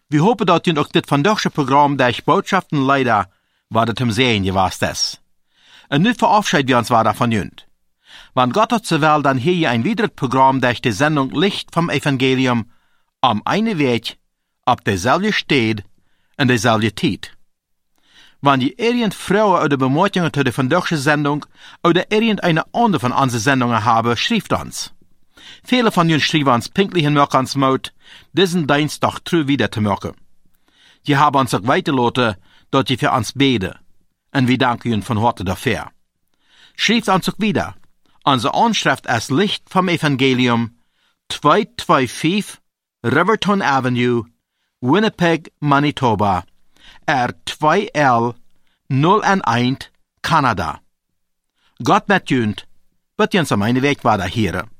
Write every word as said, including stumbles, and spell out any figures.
Wir hoffen, dass ihr auch das vandaagse Programm der Botschaften leider, war das im Sehen gewast ist. Und nu verabschieden wir uns weiter von jünd. Wenn Gott hat zur Welt, dann hier ein weiteres Programm durch die Sendung Licht vom Evangelium am einen Weg, auf derselbe Stelle, in derselbe Zeit. Wenn ihr irgend Frauen oder Bemerkungen zu der vandaagse Sendung oder irgendeine andere von unseren Sendungen haben, schreibt uns. Viele von ihnen schreiben uns pünktlich in Möckens Mut, diesen Dienstag treu wieder zu machen. Die haben uns auch weitergelassen, dass sie für uns beten. Und wir danken ihnen von Harte dafür. Schreibt uns auch wieder. Unsere Anschrift ist Licht vom Evangelium, zweihunderfünfundzweißig Riverton Avenue, Winnipeg, Manitoba, R zwei L null eins, Kanada. Gott mit jünd, wird uns am einen Weg weiter hören.